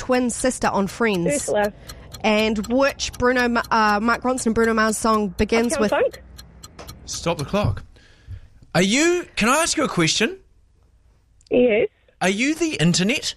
twin sister on Friends? Ursula. And which Mark Ronson and Bruno Mars song begins Uptown with... Funk? Stop the clock. Can I ask you a question? Yes. Are you the internet?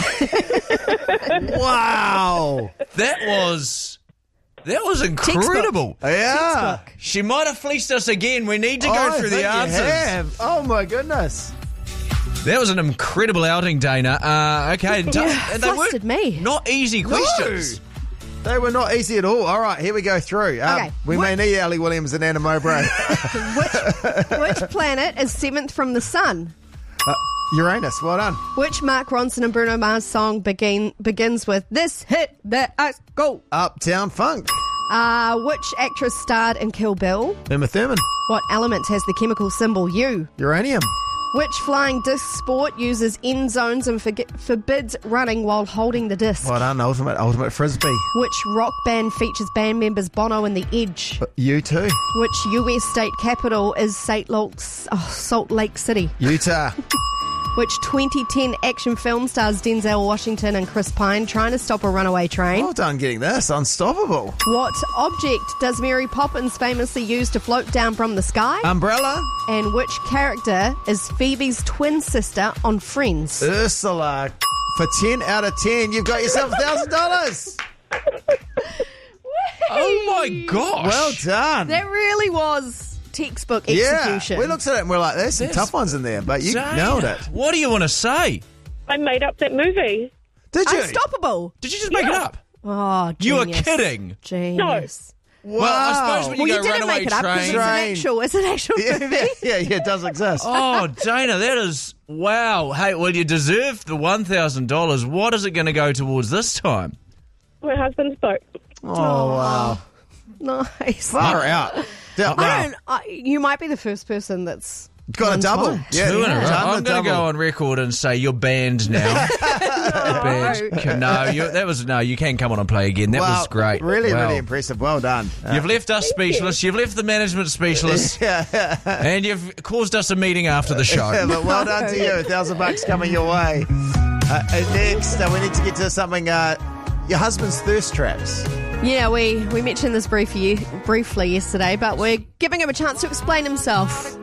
Wow. That was incredible. Yeah. Textbook. She might have fleeced us again. We need to go through the answers. Have. Oh, my goodness. That was an incredible outing, Dana. Okay. Yeah, they weren't flusted me. not easy questions. They were not easy at all. All right, here we go through. Okay. We may need Ellie Williams and Anna Mowbray. Which planet is seventh from the sun? Uranus, well done. Which Mark Ronson and Bruno Mars song begins with "This hit that I go"? Uptown Funk. Which actress starred in Kill Bill? Uma Thurman. What element has the chemical symbol U? Uranium. Which flying disc sport uses end zones and forbids running while holding the disc? Well done, ultimate frisbee. Which rock band features band members Bono and The Edge? You too. Which US state capital is Salt Lake City? Utah. Which 2010 action film stars Denzel Washington and Chris Pine trying to stop a runaway train? Well done getting this. Unstoppable. What object does Mary Poppins famously use to float down from the sky? Umbrella. And which character is Phoebe's twin sister on Friends? Ursula. For 10 out of 10, you've got yourself $1,000. Oh my gosh! Well done. That really was textbook execution. Yeah, we looked at it and we're like, there's some tough ones in there, but you nailed it. What do you want to say? I made up that movie. Did you? Unstoppable. Did you just make it up? Oh, You are genius. kidding. Genius. Wow. Well, I suppose when Well, you you go didn't runaway make it up because train. it's an actual movie. Yeah, it does exist. Oh, Dana, that is wow. Hey, well, you deserve the $1,000. What is it going to go towards this time? My husband's boat. Oh, wow. Nice. Far out. Wow. You might be the first person that's Got a won double. twice. Yeah, Two in a row. done the I'm going to double. go on record and say you're banned now. No, you can come on and play again. That was great. Really, Wow. really impressive. Well done. You've left us speechless. You've left the management speechless. And you've caused us a meeting after the show. Yeah, but well done to you. $1,000 coming your way. Next, we need to get to something. Your husband's thirst traps. Yeah, we mentioned this briefly yesterday, but we're giving him a chance to explain himself.